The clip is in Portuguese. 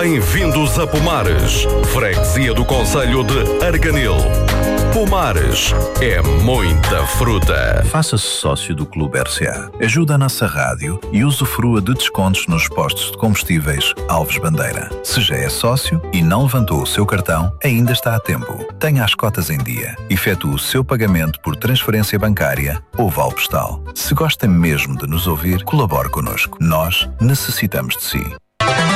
Bem-vindos a Pomares, freguesia do concelho de Arganil. Pomares é muita fruta. Faça-se sócio do Clube RCA. Ajuda a nossa rádio e usufrua de descontos nos postos de combustíveis Alves Bandeira. Se já é sócio e não levantou o seu cartão, ainda está a tempo. Tenha as cotas em dia. Efetue o seu pagamento por transferência bancária ou vale postal. Se gosta mesmo de nos ouvir, colabore connosco. Nós necessitamos de si.